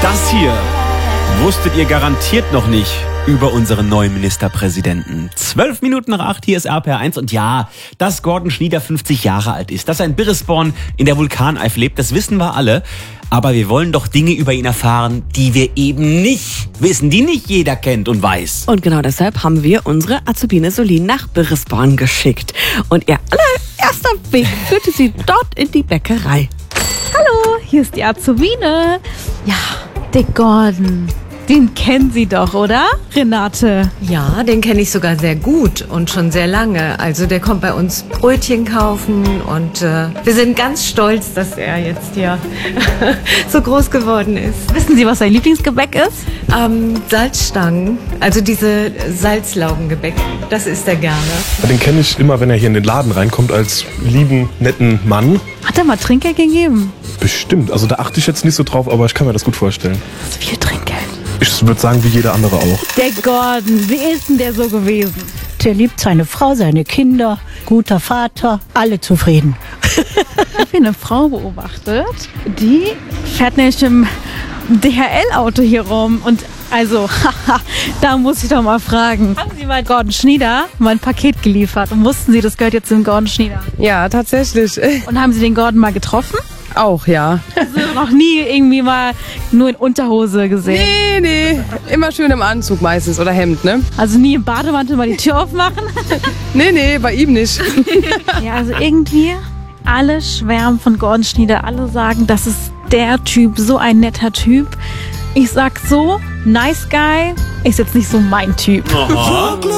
Das hier wusstet ihr garantiert noch nicht über unseren neuen Ministerpräsidenten. 12 Minuten nach 8, hier ist RPR1 und ja, dass Gordon Schnieder 50 Jahre alt ist, dass er in Birresborn in der Vulkaneifel lebt, das wissen wir alle. Aber wir wollen doch Dinge über ihn erfahren, die wir eben nicht wissen, die nicht jeder kennt und weiß. Und genau deshalb haben wir unsere Azubine Solin nach Birresborn geschickt. Und ihr allererster Weg führte sie dort in die Bäckerei. Hallo, hier ist die Azubine. Ja, der Gordon. Den kennen Sie doch, oder, Renate? Ja, den kenne ich sogar sehr gut und schon sehr lange. Also der kommt bei uns Brötchen kaufen und wir sind ganz stolz, dass er jetzt hier so groß geworden ist. Wissen Sie, was sein Lieblingsgebäck ist? Salzstangen, also diese Salzlaugengebäck, das isst er gerne. Den kenne ich immer, wenn er hier in den Laden reinkommt, als lieben, netten Mann. Hat er mal Trinkgeld gegeben? Bestimmt, also da achte ich jetzt nicht so drauf, aber ich kann mir das gut vorstellen. Das ist viel Trinkgeld. Ich würde sagen, wie jeder andere auch. Der Gordon, wie ist denn der so gewesen? Der liebt seine Frau, seine Kinder, guter Vater, alle zufrieden. Ich habe hier eine Frau beobachtet, die fährt nämlich im DHL-Auto hier rum und also, da muss ich doch mal fragen. Haben Sie mal Gordon Schnieder mal ein Paket geliefert und wussten Sie, das gehört jetzt zum Gordon Schnieder? Ja, tatsächlich. Und haben Sie den Gordon mal getroffen? Auch, ja. Also noch nie irgendwie mal nur in Unterhose gesehen? Nee. Immer schön im Anzug meistens oder Hemd, ne? Also nie im Bademantel mal die Tür aufmachen? Nee, bei ihm nicht. Ja, also irgendwie alle schwärmen von Gordon Schnieder. Alle sagen, das ist der Typ, so ein netter Typ. Ich sag so, nice guy ist jetzt nicht so mein Typ. Aha.